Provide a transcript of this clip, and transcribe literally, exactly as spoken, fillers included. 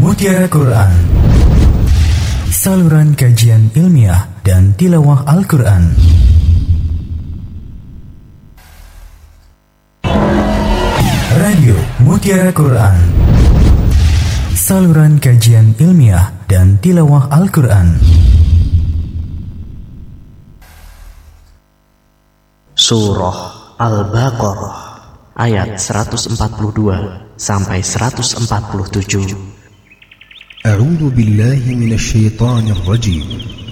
Mutiara Quran, saluran kajian ilmiah dan tilawah Al-Quran. Radio Mutiara Quran, saluran kajian ilmiah dan tilawah Al-Quran. Surah Al-Baqarah ayat seratus empat puluh dua sampai seratus empat puluh tujuh. A'udzu billahi minasy syaithanir rajim.